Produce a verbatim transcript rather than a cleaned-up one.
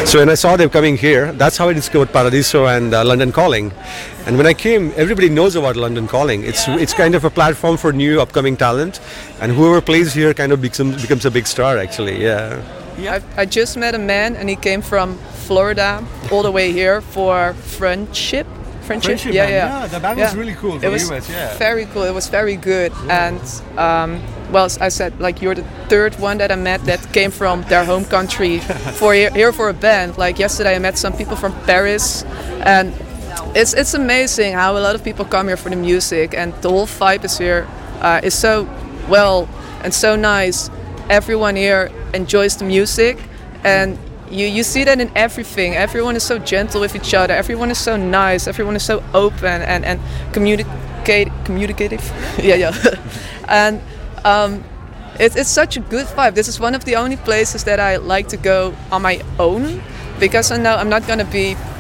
So when I saw them coming here, that's how I discovered Paradiso and uh, London Calling. And when I came, everybody knows about London Calling. It's it's kind of a platform for new upcoming talent, and whoever plays here kind of becomes becomes a big star. Actually, yeah. Yeah. I, I just met a man, and he came from Florida all the way here for Friendship. Friendship, Friendship yeah, band. yeah, yeah. The band yeah. was really cool. It was U S, yeah. very cool. It was very good, yeah. and um, well, I said like you're the third one that I met that came from their home country for here, here for a band. Like yesterday, I met some people from Paris, and it's it's amazing how a lot of people come here for the music, and the whole vibe is here uh, is so well and so nice. Everyone here enjoys the music, and You you see that in everything. Everyone is so gentle with each other. Everyone is so nice. Everyone is so open and, and communicate communicative. yeah, yeah. and um, it, it's such a good vibe. This is one of the only places that I like to go on my own, because I know I'm not gonna be